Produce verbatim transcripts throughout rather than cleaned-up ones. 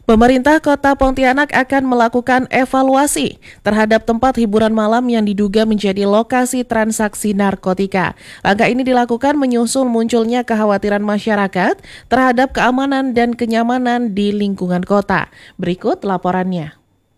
Pemerintah Kota Pontianak akan melakukan evaluasi terhadap tempat hiburan malam yang diduga menjadi lokasi transaksi narkotika. Langkah ini dilakukan menyusul munculnya kekhawatiran masyarakat terhadap keamanan dan kenyamanan di lingkungan kota. Berikut laporannya.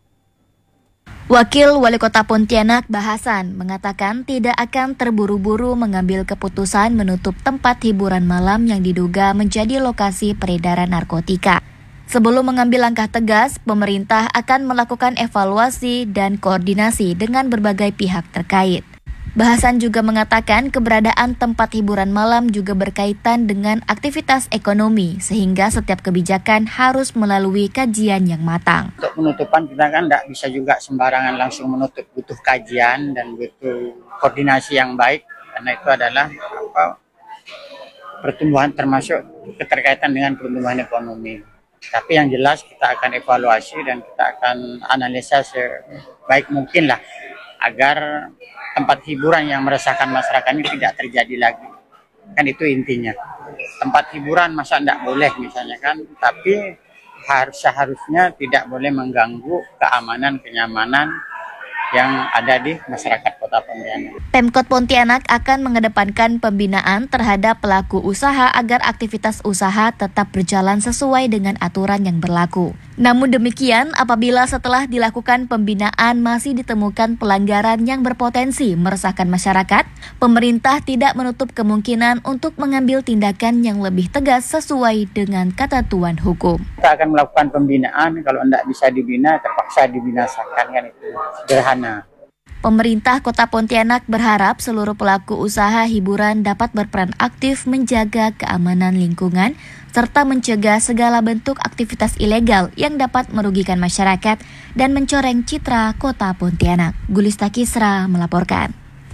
Wakil Wali Kota Pontianak Bahasan mengatakan tidak akan terburu-buru mengambil keputusan menutup tempat hiburan malam yang diduga menjadi lokasi peredaran narkotika. Sebelum mengambil langkah tegas, pemerintah akan melakukan evaluasi dan koordinasi dengan berbagai pihak terkait. Bahasan juga mengatakan keberadaan tempat hiburan malam juga berkaitan dengan aktivitas ekonomi, sehingga setiap kebijakan harus melalui kajian yang matang. Untuk penutupan kita kan tidak bisa juga sembarangan langsung menutup, butuh kajian dan butuh koordinasi yang baik, karena itu adalah apa, pertumbuhan termasuk keterkaitan dengan pertumbuhan ekonomi. Tapi yang jelas kita akan evaluasi dan kita akan analisa sebaik mungkin lah agar tempat hiburan yang meresahkan masyarakat ini tidak terjadi lagi. Kan itu intinya. Tempat hiburan masa tidak boleh misalnya kan, tapi harus seharusnya tidak boleh mengganggu keamanan, kenyamanan yang ada di masyarakat Kota Pontianak. Pemkot Pontianak akan mengedepankan pembinaan terhadap pelaku usaha agar aktivitas usaha tetap berjalan sesuai dengan aturan yang berlaku. Namun demikian, apabila setelah dilakukan pembinaan masih ditemukan pelanggaran yang berpotensi meresahkan masyarakat, pemerintah tidak menutup kemungkinan untuk mengambil tindakan yang lebih tegas sesuai dengan ketentuan hukum. Kita akan melakukan pembinaan, kalau tidak bisa dibina, terpaksa dibinasakan, kan itu sederhana. Pemerintah Kota Pontianak berharap seluruh pelaku usaha hiburan dapat berperan aktif menjaga keamanan lingkungan serta mencegah segala bentuk aktivitas ilegal yang dapat merugikan masyarakat dan mencoreng citra Kota Pontianak. Gulista Kisra melaporkan.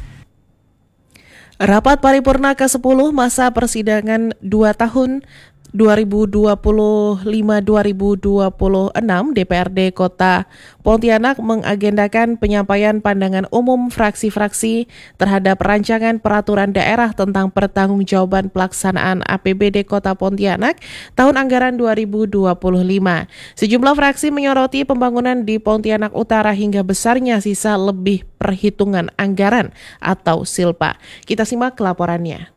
Rapat paripurna ke sepuluh masa persidangan dua tahun dua ribu dua puluh lima sampai dua ribu dua puluh enam D P R D Kota Pontianak mengagendakan penyampaian pandangan umum fraksi-fraksi terhadap rancangan peraturan daerah tentang pertanggungjawaban pelaksanaan A P B D Kota Pontianak tahun anggaran dua ribu dua puluh lima. Sejumlah fraksi menyoroti pembangunan di Pontianak Utara hingga besarnya sisa lebih perhitungan anggaran atau silpa. Kita simak laporannya.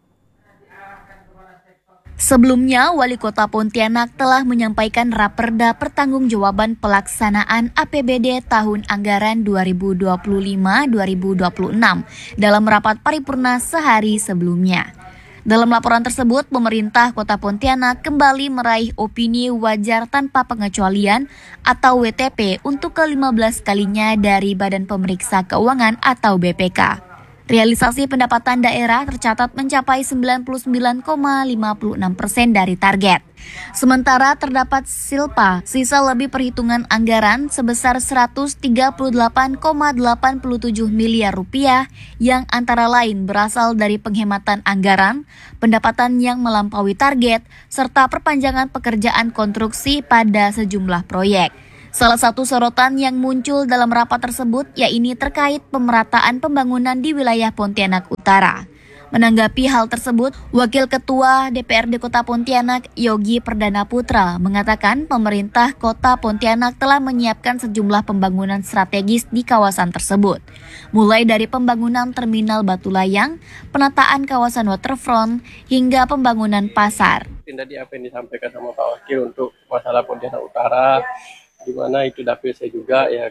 Sebelumnya, Wali Kota Pontianak telah menyampaikan raperda pertanggungjawaban pelaksanaan A P B D tahun anggaran dua ribu dua puluh lima sampai dua ribu dua puluh enam dalam rapat paripurna sehari sebelumnya. Dalam laporan tersebut, pemerintah Kota Pontianak kembali meraih opini wajar tanpa pengecualian atau W T P untuk ke lima belas kalinya dari Badan Pemeriksa Keuangan atau B P K. Realisasi pendapatan daerah tercatat mencapai sembilan puluh sembilan koma lima enam persen dari target. Sementara terdapat silpa, sisa lebih perhitungan anggaran sebesar seratus tiga puluh delapan koma delapan tujuh miliar rupiah yang antara lain berasal dari penghematan anggaran, pendapatan yang melampaui target, serta perpanjangan pekerjaan konstruksi pada sejumlah proyek. Salah satu sorotan yang muncul dalam rapat tersebut yaitu terkait pemerataan pembangunan di wilayah Pontianak Utara. Menanggapi hal tersebut, Wakil Ketua D P R D Kota Pontianak Yogi Perdana Putra mengatakan pemerintah Kota Pontianak telah menyiapkan sejumlah pembangunan strategis di kawasan tersebut. Mulai dari pembangunan terminal Batu Layang, penataan kawasan waterfront, hingga pembangunan pasar. Tadi apa yang disampaikan sama Pak Wakil untuk masalah Pontianak Utara, di mana itu dapil saya juga ya,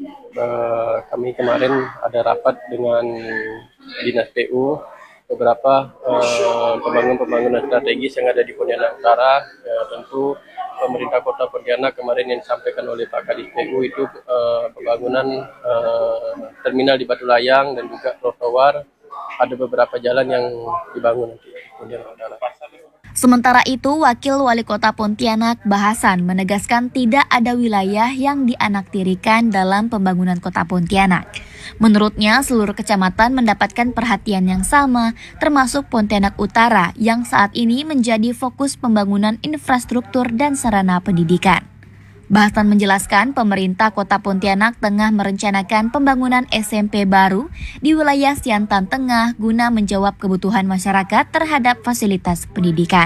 eh, kami kemarin ada rapat dengan Dinas P U beberapa eh, pembangunan-pembangunan strategis yang ada di Pontianak Utara. Ya, tentu pemerintah Kota Pontianak kemarin yang disampaikan oleh Pak Kadis P U itu eh, pembangunan eh, terminal di Batu Layang dan juga trotoar, ada beberapa jalan yang dibangun nanti di Pontianak Utara. Sementara itu, Wakil Wali Kota Pontianak Bahasan menegaskan tidak ada wilayah yang dianaktirikan dalam pembangunan Kota Pontianak. Menurutnya, seluruh kecamatan mendapatkan perhatian yang sama, termasuk Pontianak Utara yang saat ini menjadi fokus pembangunan infrastruktur dan sarana pendidikan. Bahasan menjelaskan pemerintah Kota Pontianak tengah merencanakan pembangunan S M P baru di wilayah Siantan Tengah guna menjawab kebutuhan masyarakat terhadap fasilitas pendidikan.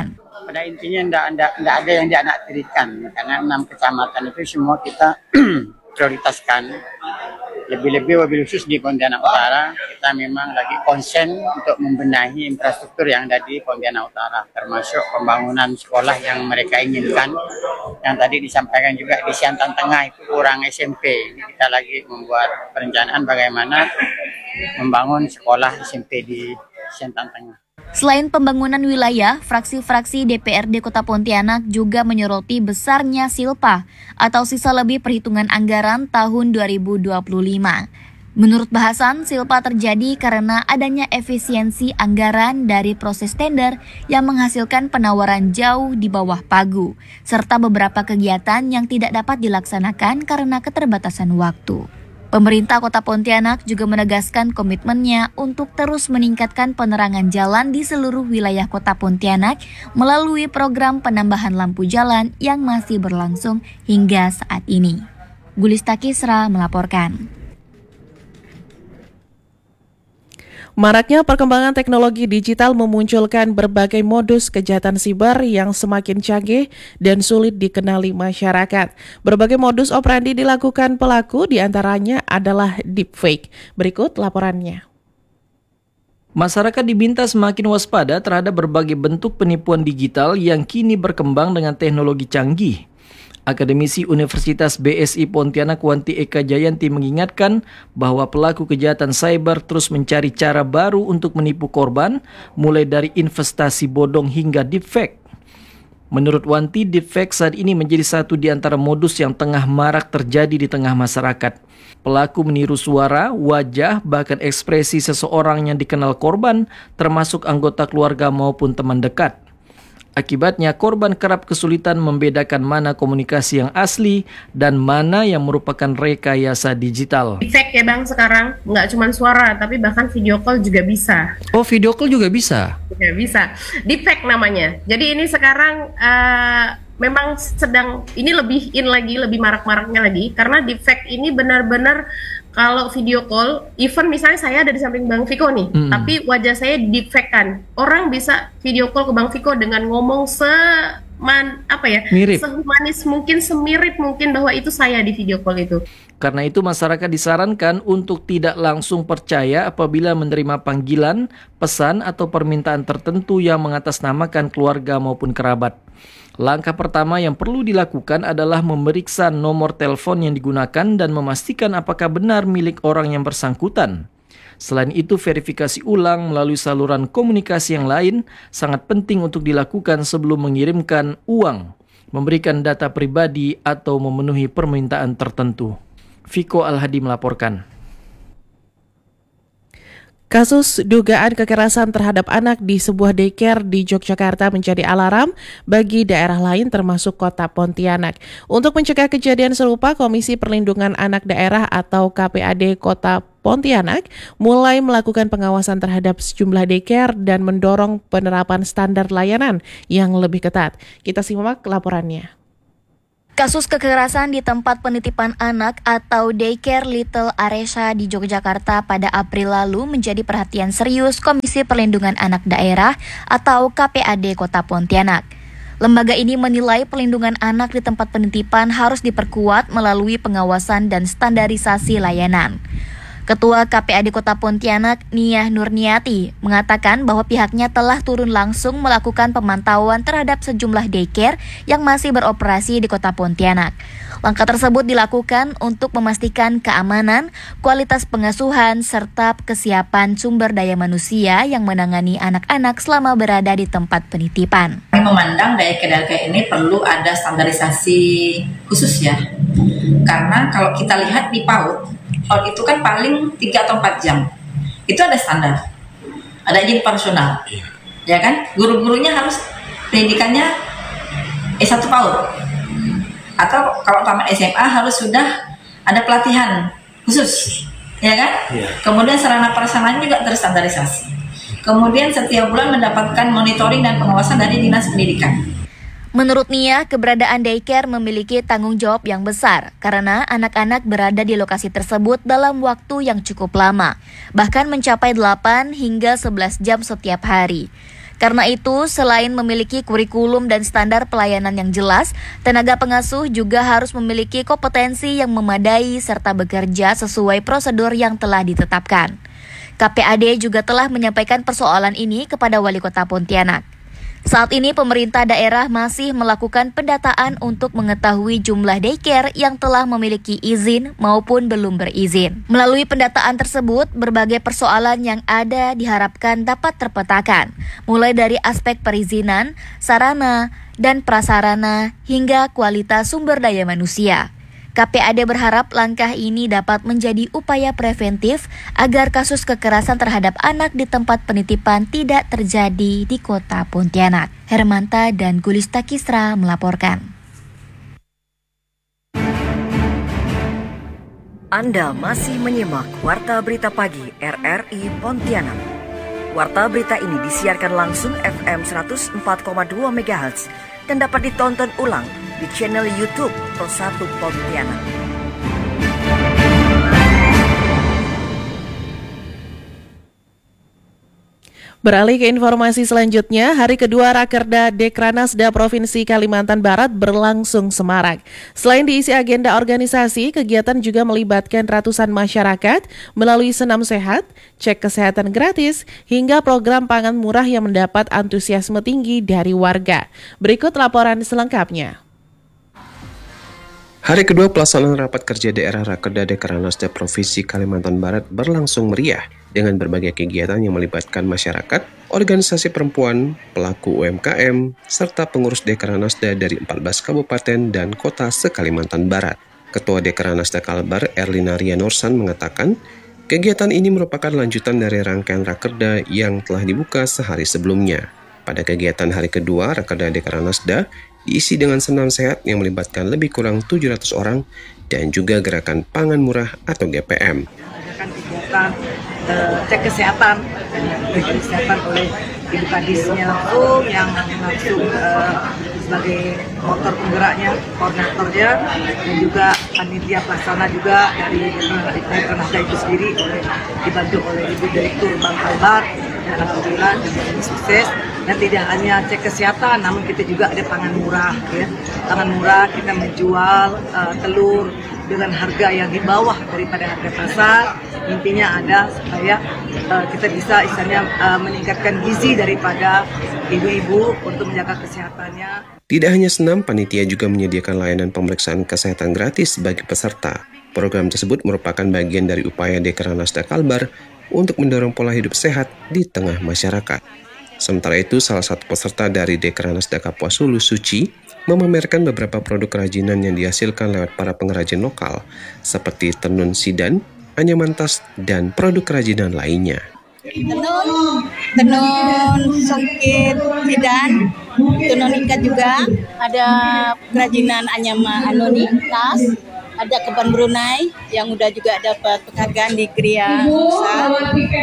pada intinya enggak, enggak, enggak ada yang dianaktirikan karena enam kecamatan itu semua kita prioritaskan. Lebih-lebih wabil khusus di Pontianak Utara, kita memang lagi konsen untuk membenahi infrastruktur yang ada di Pontianak Utara, termasuk pembangunan sekolah yang mereka inginkan. Yang tadi disampaikan juga di Siantan Tengah itu kurang S M P. Ini kita lagi membuat perencanaan bagaimana membangun sekolah S M P di Siantan Tengah. Selain pembangunan wilayah, fraksi-fraksi D P R D Kota Pontianak juga menyoroti besarnya silpa atau sisa lebih perhitungan anggaran tahun dua ribu dua puluh lima. Menurut bahasan, silpa terjadi karena adanya efisiensi anggaran dari proses tender yang menghasilkan penawaran jauh di bawah pagu, serta beberapa kegiatan yang tidak dapat dilaksanakan karena keterbatasan waktu. Pemerintah Kota Pontianak juga menegaskan komitmennya untuk terus meningkatkan penerangan jalan di seluruh wilayah Kota Pontianak melalui program penambahan lampu jalan yang masih berlangsung hingga saat ini. Gulista Kisra melaporkan. Maraknya perkembangan teknologi digital memunculkan berbagai modus kejahatan siber yang semakin canggih dan sulit dikenali masyarakat. Berbagai modus operandi dilakukan pelaku, diantaranya adalah deepfake. Berikut laporannya. Masyarakat diminta semakin waspada terhadap berbagai bentuk penipuan digital yang kini berkembang dengan teknologi canggih. Akademisi Universitas B S I Pontianak Wanti Eka Jayanti mengingatkan bahwa pelaku kejahatan cyber terus mencari cara baru untuk menipu korban, mulai dari investasi bodong hingga deepfake. Menurut Wanti, deepfake saat ini menjadi satu di antara modus yang tengah marak terjadi di tengah masyarakat. Pelaku meniru suara, wajah, bahkan ekspresi seseorang yang dikenal korban, termasuk anggota keluarga maupun teman dekat. Akibatnya, korban kerap kesulitan membedakan mana komunikasi yang asli dan mana yang merupakan rekayasa digital. Deepfake ya Bang sekarang, nggak cuma suara, tapi bahkan video call juga bisa. Oh, video call juga bisa? Ya, bisa. Deepfake namanya. Jadi ini sekarang uh, memang sedang, ini lebih in lagi, lebih marak-maraknya lagi, karena deepfake ini benar-benar kalau video call, even misalnya saya ada di samping Bang Viko nih, hmm. tapi wajah saya deepfake kan. Orang bisa video call ke Bang Viko dengan ngomong seman apa ya, mirip, sehumanis mungkin, semirip mungkin bahwa itu saya di video call itu. Karena itu masyarakat disarankan untuk tidak langsung percaya apabila menerima panggilan, pesan atau permintaan tertentu yang mengatasnamakan keluarga maupun kerabat. Langkah pertama yang perlu dilakukan adalah memeriksa nomor telepon yang digunakan dan memastikan apakah benar milik orang yang bersangkutan. Selain itu, verifikasi ulang melalui saluran komunikasi yang lain sangat penting untuk dilakukan sebelum mengirimkan uang, memberikan data pribadi atau memenuhi permintaan tertentu. Viko Al-Hadi melaporkan. Kasus dugaan kekerasan terhadap anak di sebuah daycare di Yogyakarta menjadi alarm bagi daerah lain termasuk Kota Pontianak. Untuk mencegah kejadian serupa, Komisi Perlindungan Anak Daerah atau K P A D Kota Pontianak mulai melakukan pengawasan terhadap sejumlah daycare dan mendorong penerapan standar layanan yang lebih ketat. Kita simak laporannya. Kasus kekerasan di tempat penitipan anak atau daycare Little Aresha di Yogyakarta pada April lalu menjadi perhatian serius Komisi Perlindungan Anak Daerah atau K P A D Kota Pontianak. Lembaga ini menilai perlindungan anak di tempat penitipan harus diperkuat melalui pengawasan dan standarisasi layanan. Ketua K P A D Kota Pontianak, Nia Nurniati, mengatakan bahwa pihaknya telah turun langsung melakukan pemantauan terhadap sejumlah daycare yang masih beroperasi di Kota Pontianak. Langkah tersebut dilakukan untuk memastikan keamanan, kualitas pengasuhan, serta kesiapan sumber daya manusia yang menangani anak-anak selama berada di tempat penitipan. Kami memandang daycare-daycare ini perlu ada standarisasi khusus ya, karena kalau kita lihat di PAUD, PAUD itu kan paling tiga atau empat jam. Itu ada standar. Ada izin operasional. Ya kan? Guru-gurunya harus pendidikannya S satu PAUD. Atau kalau tamat S M A harus sudah ada pelatihan khusus. Ya kan? Ya. Kemudian sarana prasarana juga terstandarisasi. Kemudian setiap bulan mendapatkan monitoring dan pengawasan dari Dinas Pendidikan. Menurut Nia, keberadaan daycare memiliki tanggung jawab yang besar karena anak-anak berada di lokasi tersebut dalam waktu yang cukup lama, bahkan mencapai delapan hingga sebelas jam setiap hari. Karena itu, selain memiliki kurikulum dan standar pelayanan yang jelas, tenaga pengasuh juga harus memiliki kompetensi yang memadai serta bekerja sesuai prosedur yang telah ditetapkan. K P A D juga telah menyampaikan persoalan ini kepada Wali Kota Pontianak. Saat ini pemerintah daerah masih melakukan pendataan untuk mengetahui jumlah daycare yang telah memiliki izin maupun belum berizin. Melalui pendataan tersebut, berbagai persoalan yang ada diharapkan dapat terpetakan, mulai dari aspek perizinan, sarana, dan prasarana, hingga kualitas sumber daya manusia. K P A D berharap langkah ini dapat menjadi upaya preventif agar kasus kekerasan terhadap anak di tempat penitipan tidak terjadi di Kota Pontianak. Hermanta dan Gulista Kisra melaporkan. Anda masih menyimak Warta Berita Pagi R R I Pontianak. Warta berita ini disiarkan langsung F M seratus empat koma dua megahertz dan dapat ditonton ulang di channel YouTube Pro satu Pontianak. Beralih ke informasi selanjutnya, hari kedua Rakerda Dekranasda Provinsi Kalimantan Barat berlangsung semarak. Selain diisi agenda organisasi, kegiatan juga melibatkan ratusan masyarakat melalui senam sehat, cek kesehatan gratis, hingga program pangan murah yang mendapat antusiasme tinggi dari warga. Berikut laporan selengkapnya. Hari kedua pelaksanaan rapat kerja daerah Rakerda Dekranasda Provinsi Kalimantan Barat berlangsung meriah dengan berbagai kegiatan yang melibatkan masyarakat, organisasi perempuan, pelaku U M K M, serta pengurus Dekranasda dari empat belas kabupaten dan kota se-Kalimantan Barat. Ketua Dekranasda Kalbar, Erlina Ria Nursan, mengatakan, kegiatan ini merupakan lanjutan dari rangkaian Rakerda yang telah dibuka sehari sebelumnya. Pada kegiatan hari kedua, Rakerda Dekranasda diisi dengan senam sehat yang melibatkan lebih kurang tujuh ratus orang dan juga gerakan pangan murah atau G P M. Adakan kegiatan uh, cek kesehatan, cek kesehatan oleh Ibu Kadisnya langsung yang langsung uh, sebagai motor penggeraknya, koordinatornya, dan juga panitia pelaksana juga dari Dekranasda itu sendiri oleh dibantu oleh Ibu Direktur Bank Kalbar. Dan alhamdulillah ini sukses. Dan tidak hanya cek kesehatan, namun kita juga ada pangan murah. Ya. Pangan murah kita menjual uh, telur dengan harga yang di bawah daripada harga pasar. Intinya ada supaya uh, kita bisa istilahnya uh, meningkatkan gizi daripada ibu-ibu untuk menjaga kesehatannya. Tidak hanya senam, panitia juga menyediakan layanan pemeriksaan kesehatan gratis bagi peserta. Program tersebut merupakan bagian dari upaya Dekranasda Kalbar untuk mendorong pola hidup sehat di tengah masyarakat. Sementara itu, salah satu peserta dari Dekranasda Kapuas Hulu, Suci, memamerkan beberapa produk kerajinan yang dihasilkan lewat para pengrajin lokal, seperti tenun sidan, anyaman tas, dan produk kerajinan lainnya. Tenun, tenun songket sidan, tenun ikat juga, ada kerajinan anyaman anoni tas, ada keban Brunei yang udah juga dapat penghargaan di Kriya Nusa.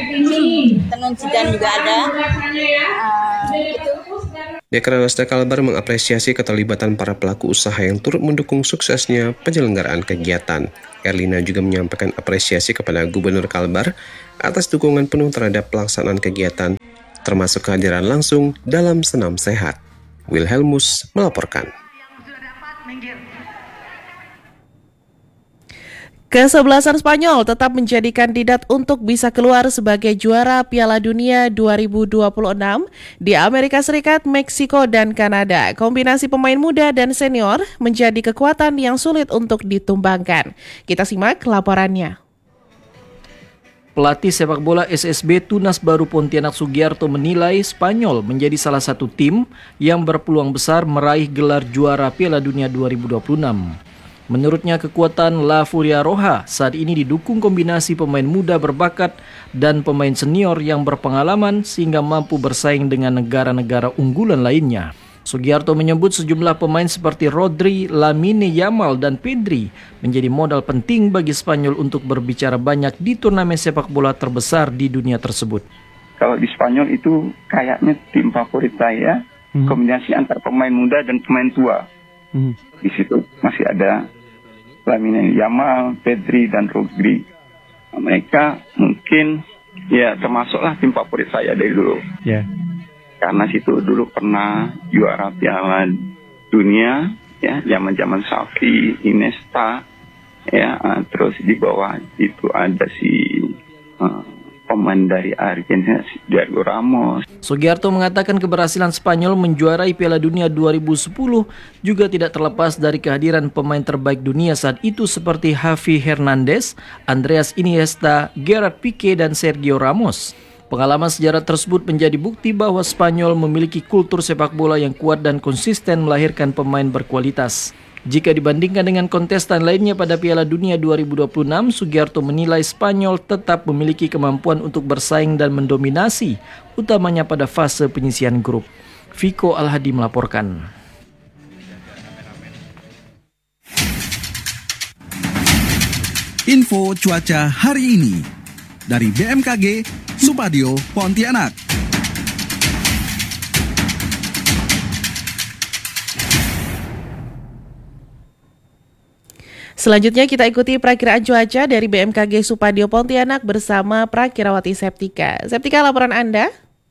Tenun sidan juga ada. Uh, itu. Dekranasda Kalbar mengapresiasi keterlibatan para pelaku usaha yang turut mendukung suksesnya penyelenggaraan kegiatan. Erlina juga menyampaikan apresiasi kepada Gubernur Kalbar atas dukungan penuh terhadap pelaksanaan kegiatan, termasuk kehadiran langsung dalam senam sehat. Wilhelmus melaporkan. Kesebelasan Spanyol tetap menjadi kandidat untuk bisa keluar sebagai juara Piala Dunia dua ribu dua puluh enam di Amerika Serikat, Meksiko, dan Kanada. Kombinasi pemain muda dan senior menjadi kekuatan yang sulit untuk ditumbangkan. Kita simak laporannya. Pelatih sepak bola S S B Tunas Baru Pontianak Sugiarto menilai Spanyol menjadi salah satu tim yang berpeluang besar meraih gelar juara Piala Dunia dua ribu dua puluh enam. Menurutnya kekuatan La Furia Roja saat ini didukung kombinasi pemain muda berbakat dan pemain senior yang berpengalaman sehingga mampu bersaing dengan negara-negara unggulan lainnya. Sugiarto menyebut sejumlah pemain seperti Rodri, Lamine Yamal, dan Pedri menjadi modal penting bagi Spanyol untuk berbicara banyak di turnamen sepak bola terbesar di dunia tersebut. Kalau di Spanyol itu kayaknya tim favorit saya, hmm. kombinasi antar pemain muda dan pemain tua. Hmm. Di situ masih ada Lamine Yamal, Pedri, dan Rodri. Mereka mungkin ya termasuklah tim favorit saya dari dulu. Ya. karena situ dulu pernah juara Piala Dunia ya, zaman-zaman Xavi, Iniesta ya, uh, terus di bawah itu ada si uh, pemain dari Argentina, Sergio Ramos. Sugiarto mengatakan keberhasilan Spanyol menjuarai Piala Dunia dua ribu sepuluh juga tidak terlepas dari kehadiran pemain terbaik dunia saat itu seperti Javi Hernandez, Andreas Iniesta, Gerard Pique, dan Sergio Ramos. Pengalaman sejarah tersebut menjadi bukti bahwa Spanyol memiliki kultur sepak bola yang kuat dan konsisten melahirkan pemain berkualitas. Jika dibandingkan dengan kontestan lainnya pada Piala Dunia dua ribu dua puluh enam, Sugiarto menilai Spanyol tetap memiliki kemampuan untuk bersaing dan mendominasi, utamanya pada fase penyisihan grup. Viko Alhadi melaporkan. Info cuaca hari ini dari B M K G Supadio Pontianak. Selanjutnya kita ikuti perakiraan cuaca dari B M K G Supadio Pontianak bersama Prakirawati Septika. Septika, laporan Anda.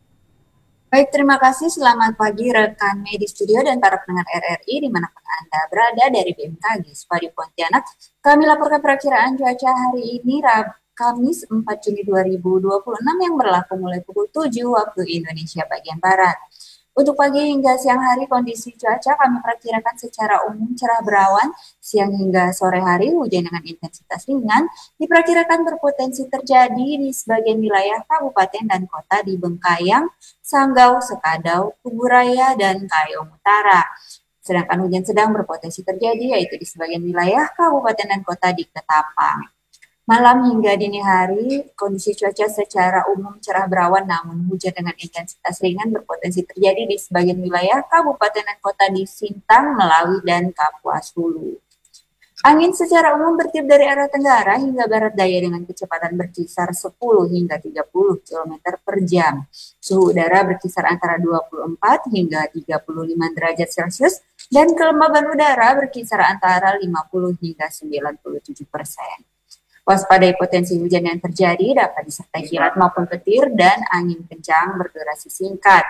Baik, terima kasih. Selamat pagi rekan media studio dan para pendengar R R I dimanapun Anda berada. Dari B M K G Supadio Pontianak, kami laporkan perakiraan cuaca hari ini Rabu Kamis empat Juni dua ribu dua puluh enam yang berlaku mulai pukul tujuh waktu Indonesia bagian Barat. Untuk pagi hingga siang hari kondisi cuaca kami perkirakan secara umum cerah berawan, siang hingga sore hari hujan dengan intensitas ringan diperkirakan berpotensi terjadi di sebagian wilayah kabupaten dan kota di Bengkayang, Sanggau, Sekadau, Kuburaya, dan Kayong Utara. Sedangkan hujan sedang berpotensi terjadi yaitu di sebagian wilayah kabupaten dan kota di Ketapang. Malam hingga dini hari, kondisi cuaca secara umum cerah berawan namun hujan dengan intensitas ringan berpotensi terjadi di sebagian wilayah kabupaten dan kota di Sintang, Melawi, dan Kapuas Hulu. Angin secara umum bertiup dari arah tenggara hingga barat daya dengan kecepatan berkisar sepuluh hingga tiga puluh kilometer per jam. Suhu udara berkisar antara dua puluh empat hingga tiga puluh lima derajat Celcius dan kelembaban udara berkisar antara lima puluh hingga sembilan puluh tujuh persen. Waspadai potensi hujan yang terjadi dapat disertai kilat maupun petir dan angin kencang berdurasi singkat.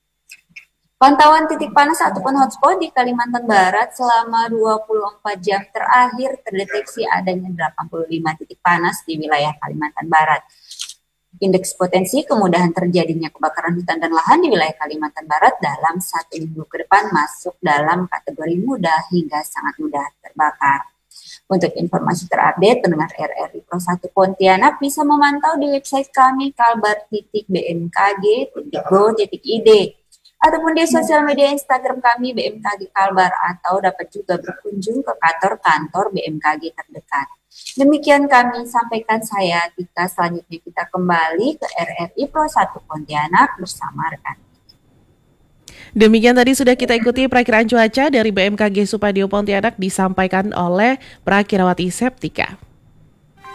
Pantauan titik panas ataupun hotspot di Kalimantan Barat selama dua puluh empat jam terakhir terdeteksi adanya delapan puluh lima titik panas di wilayah Kalimantan Barat. Indeks potensi kemudahan terjadinya kebakaran hutan dan lahan di wilayah Kalimantan Barat dalam satu minggu ke depan masuk dalam kategori mudah hingga sangat mudah terbakar. Untuk informasi terupdate, pendengar R R I Pro satu Pontianak bisa memantau di website kami kalbar titik b m k g titik go titik i d ataupun di sosial media Instagram kami B M K G Kalbar, atau dapat juga berkunjung ke kantor-kantor B M K G terdekat. Demikian kami sampaikan, saya Tika. Selanjutnya kita kembali ke R R I Pro satu Pontianak bersama rekan. Demikian tadi sudah kita ikuti perakiraan cuaca dari B M K G Supadio Pontianak disampaikan oleh Prakirawati Septika.